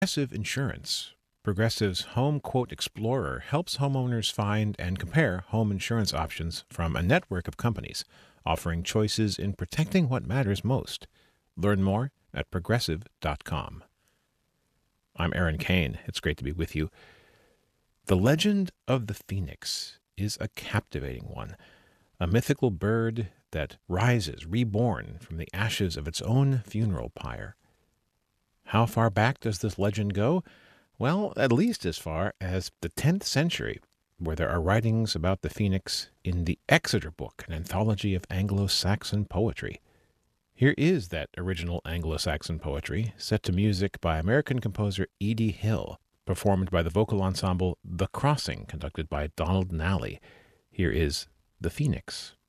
Progressive Insurance. Progressive's Home Quote Explorer helps homeowners find and compare home insurance options from a network of companies, offering choices in protecting what matters most. Learn more at progressive.com. I'm Aaron Kane. It's great to be with you. The legend of the phoenix is a captivating one, a mythical bird that rises reborn from the ashes of its own funeral pyre. How far back does this legend go? Well, at least as far as the 10th century, where there are writings about the phoenix in the Exeter Book, an anthology of Anglo-Saxon poetry. Here is that original Anglo-Saxon poetry, set to music by American composer Edie Hill, performed by the vocal ensemble The Crossing, conducted by Donald Nally. Here is The Phoenix.